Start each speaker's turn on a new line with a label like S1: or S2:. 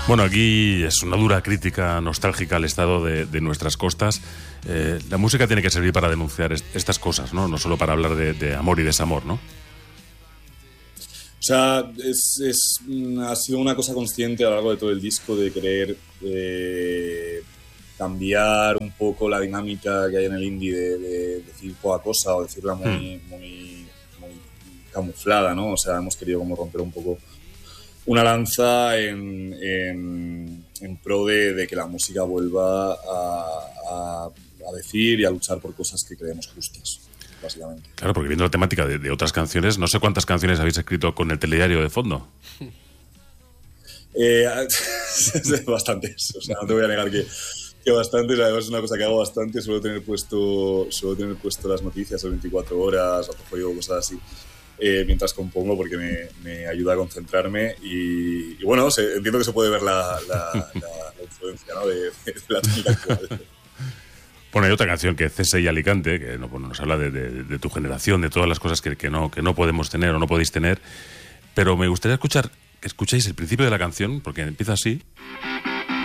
S1: Bueno, aquí es una dura crítica nostálgica al estado de nuestras costas. La música tiene que servir para denunciar estas cosas, ¿no? No solo para hablar de amor y desamor, ¿no?
S2: O sea, ha sido una cosa consciente a lo largo de todo el disco de querer cambiar un poco la dinámica que hay en el indie de decir poca cosa o decirla muy camuflada, ¿no? O sea, hemos querido como romper un poco una lanza en pro de que la música vuelva a decir y a luchar por cosas que creemos justas, básicamente.
S1: Claro, porque viendo la temática de otras canciones, no sé cuántas canciones habéis escrito con el telediario de fondo.
S2: Bastantes, o sea, no te voy a negar que bastantes. Además es una cosa que hago bastante, suelo tener puesto las noticias a 24 horas, o cosas así, mientras compongo, porque me ayuda a concentrarme y bueno, entiendo que se puede ver la influencia, ¿no? de la técnica actual.
S1: Bueno, hay otra canción que es CSI Alicante, que nos habla de tu generación, de todas las cosas que no podemos tener o no podéis tener, pero me gustaría que escuchéis el principio de la canción, porque empieza así.